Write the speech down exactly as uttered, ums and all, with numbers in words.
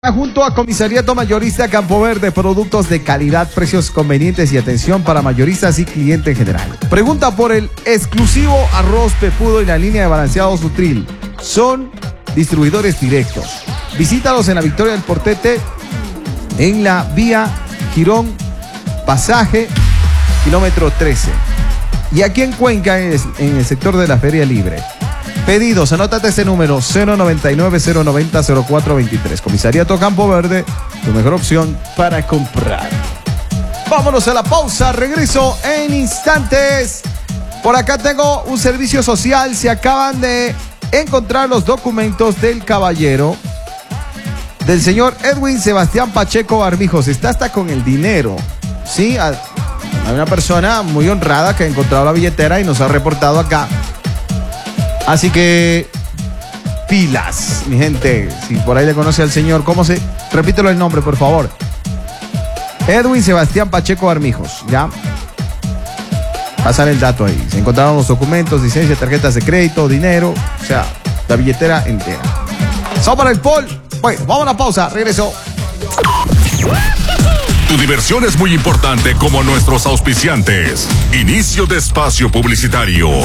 Junto a Comisariato Mayorista Campo Verde, productos de calidad, precios convenientes y atención para mayoristas y cliente en general. Pregunta por el exclusivo arroz pepudo y la línea de balanceado Sutril. Son distribuidores directos. Visítalos en la Victoria del Portete, en la vía Girón, pasaje, kilómetro trece. Y aquí en Cuenca, en el, en el sector de la Feria Libre. Pedidos, anótate este número, cero noventa y nueve, cero noventa, cero cuatro veintitrés. Comisariato Campo Verde, tu mejor opción para comprar. Vámonos a la pausa, regreso en instantes. Por acá tengo un servicio social, se acaban de encontrar los documentos del caballero, del señor Edwin Sebastián Pacheco Armijos. Está hasta con el dinero, ¿sí? Hay una persona muy honrada que ha encontrado la billetera y nos ha reportado acá. Así que, pilas, mi gente. Si por ahí le conoce al señor, ¿cómo se...? Repítelo el nombre, por favor. Edwin Sebastián Pacheco Armijos, ¿ya? Pasan el dato ahí. Se encontraron los documentos, licencia, tarjetas de crédito, dinero, o sea, la billetera entera. ¡Sao para el Paul! Bueno, vamos a la pausa, regreso. Tu diversión es muy importante como nuestros auspiciantes. Inicio de espacio publicitario.